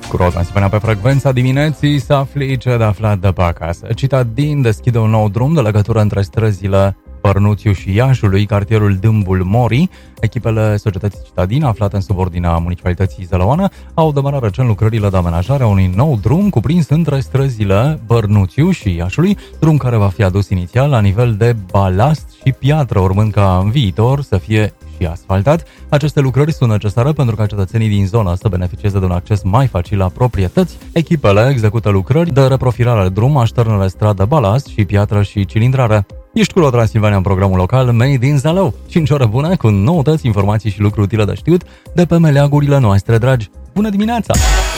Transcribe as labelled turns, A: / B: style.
A: Ești cu Ro Transilvania pe frecvența dimineții să afli ce de aflat de pe acasă. Citadin deschide un nou drum de legătură între străzile Părnuțiu și Iașului, cartierul Dâmbul Mori. Echipele societății Citadin, aflate în subordinea municipalității Zălăoană, au demarat recent lucrările de amenajare a unui nou drum cuprins între străzile Părnuțiu și Iașului, drum care va fi adus inițial la nivel de balast și piatră, urmând ca în viitor să fie și asfaltat. Aceste lucrări sunt necesare pentru ca cetățenii din zonă să beneficieze de un acces mai facil la proprietăți. Echipele execută lucrări de reprofilare de drum, așternele stradă balast și piatră și cilindrare. Ești cu Ro Transilvania în programul local Made in Zalău. 5 ore bune cu noutăți, informații și lucruri utile de știut de pe meleagurile noastre dragi. Bună dimineața!